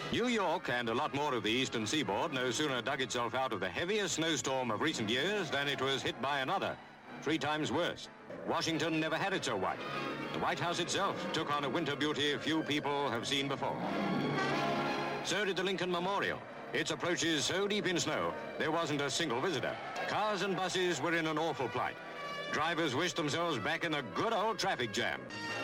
New York and a lot more of the eastern seaboard no sooner dug itself out of the heaviest snowstorm of recent years than it was hit by another, 3 times worse. Washington never had it so white. The White House itself took on a winter beauty few people have seen before. So did the Lincoln Memorial. Its approaches so deep in snow, there wasn't a single visitor. Cars and buses were in an awful plight. Drivers wished themselves back in the good old traffic jam.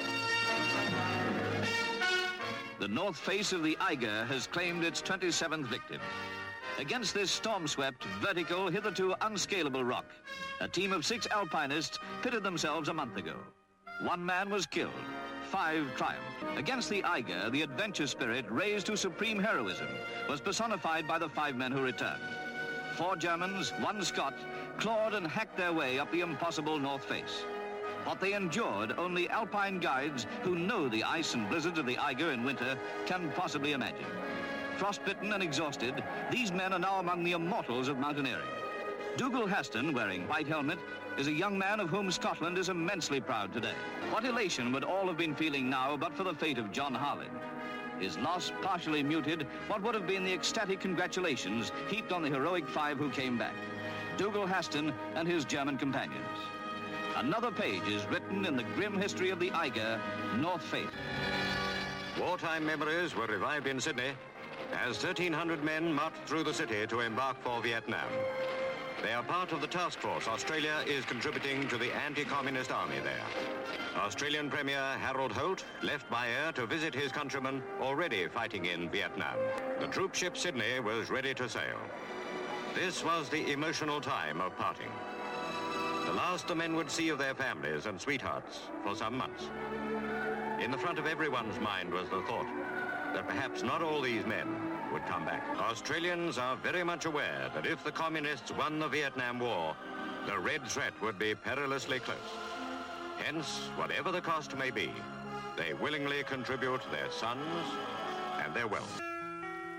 The north face of the Eiger has claimed its 27th victim. Against this storm-swept, vertical, hitherto unscalable rock, a team of 6 alpinists pitted themselves a month ago. 1 man was killed, 5 triumphed. Against the Eiger, the adventure spirit, raised to supreme heroism, was personified by the 5 men who returned. 4 Germans, 1 Scot, clawed and hacked their way up the impossible north face. What they endured, only alpine guides who know the ice and blizzards of the Eiger in winter can possibly imagine. Frostbitten and exhausted, these men are now among the immortals of mountaineering. Dougal Haston, wearing white helmet, is a young man of whom Scotland is immensely proud today. What elation would all have been feeling now but for the fate of John Harling? His loss partially muted what would have been the ecstatic congratulations heaped on the heroic 5 who came back, Dougal Haston and his German companions. Another page is written in the grim history of the Eiger, North Fate. Wartime memories were revived in Sydney as 1,300 men marched through the city to embark for Vietnam. They are part of the task force Australia is contributing to the anti-communist army there. Australian Premier Harold Holt left by air to visit his countrymen already fighting in Vietnam. The troop ship Sydney was ready to sail. This was the emotional time of parting. The last the men would see of their families and sweethearts for some months. In the front of everyone's mind was the thought that perhaps not all these men would come back. Australians are very much aware that if the communists won the Vietnam War, the red threat would be perilously close. Hence, whatever the cost may be, they willingly contribute their sons and their wealth.